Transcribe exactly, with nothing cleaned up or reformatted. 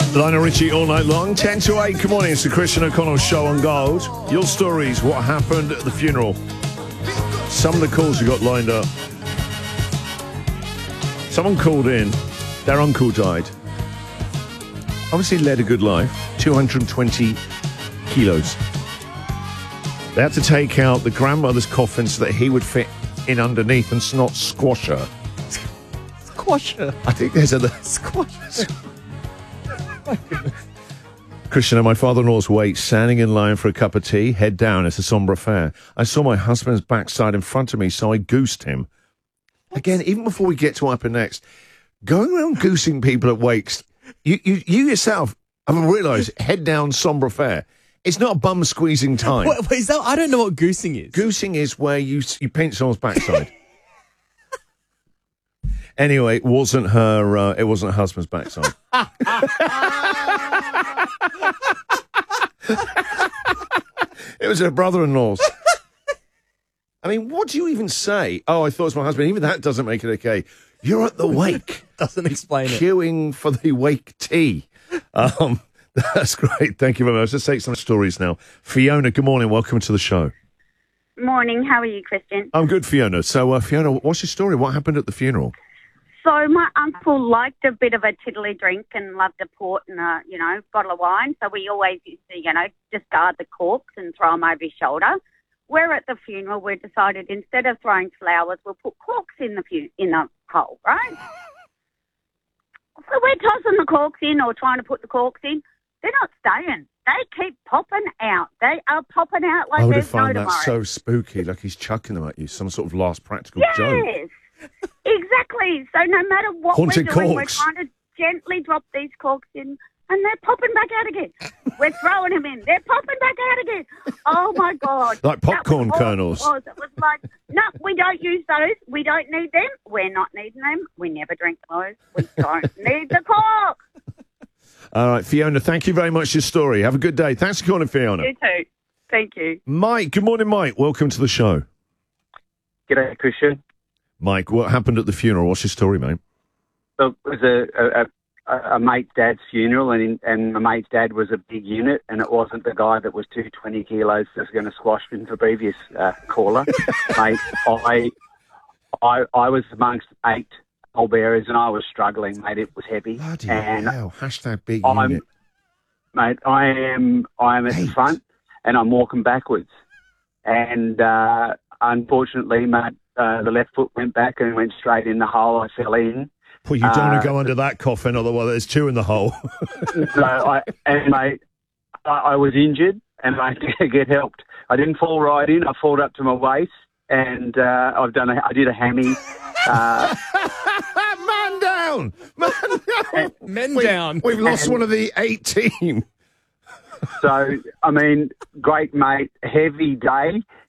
Lionel Richie all night long, ten to eight. Good morning, it's the Christian O'Connell Show on Gold. Your stories, what happened at the funeral. Some of the calls you got lined up. Someone called in, their uncle died. Obviously led a good life, two hundred twenty kilos. They had to take out the grandmother's coffin so that he would fit in underneath and not squash her. Squash her? I think there's a... Squash her. Christian, at my father-in-law's wake, standing in line for a cup of tea, head down, it's a sombre affair. I saw my husband's backside in front of me, so I goosed him. What? Again, even before we get to what happened next, going around goosing people at wakes, you, you, you yourself haven't realised, head down, sombre affair. It's not a bum-squeezing time. What, is that, I don't know what goosing is. Goosing is where you, you paint someone's backside. Anyway, it wasn't her. Uh, it wasn't her husband's backside. It was her brother-in-law's. I mean, what do you even say? Oh, I thought it was my husband. Even that doesn't make it okay. You're at the wake. Doesn't explain it. Queuing for the wake tea. Um, that's great. Thank you very much. Let's take some stories now. Fiona, good morning. Welcome to the show. Morning. How are you, Christian? I'm good, Fiona. So, uh, Fiona, what's your story? What happened at the funeral? So my uncle liked a bit of a tiddly drink and loved a port and a, you know, bottle of wine. So we always used to, you know, discard the corks and throw them over his shoulder. We're at the funeral. We decided instead of throwing flowers, we'll put corks in the fu- in the hole, right? So we're tossing the corks in or trying to put the corks in. They're not staying. They keep popping out. They are popping out like I would there's have found no that tomorrow. so spooky, like he's chucking them at you, some sort of last practical Yes. joke. Exactly. So no matter what Haunted we're doing, corks. we're trying to gently drop these corks in, and they're popping back out again. We're throwing them in. They're popping back out again. Oh, my God. Like popcorn That was kernels. all it was. It was like, no, we don't use those. We don't need them. We're not needing them. We never drink those. We don't need the cork. All right, Fiona, thank you very much for your story. Have a good day. Thanks for calling, Fiona. You too. Thank you. Mike, good morning, Mike. Welcome to the show. G'day, Christian. Mike, what happened at the funeral? What's your story, mate? So it was a, a, a mate's dad's funeral, and and my mate's dad was a big unit, and it wasn't the guy that was two hundred twenty kilos that was going to squash him, the previous uh, caller. Mate, I, I, I was amongst eight pallbearers, and I was struggling, mate. It was heavy. Bloody and hell. Hashtag big I'm, unit. Mate, I am, I am at Eight. the front, and I'm walking backwards. And uh, unfortunately, mate, Uh, the left foot went back and went straight in the hole. I fell in. Well, you don't want uh, to go under that coffin, otherwise there's two in the hole. So I, and mate, I, I was injured and I had to get helped. I didn't fall right in. I fell up to my waist, and uh, I've done. A, I did a hammy. Uh, Man down! Man down! Men We- down. We've lost one of the eight team. so I mean, great mate, heavy day.